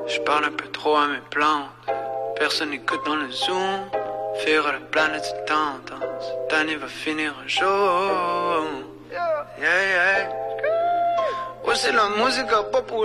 Je parle un peu trop à mes plantes. Personne n'écoute dans le zoom. Faire la planète c'est tendance. Cette année va finir un jour. Yeah, yeah. Ouais, c'est la musique populaire.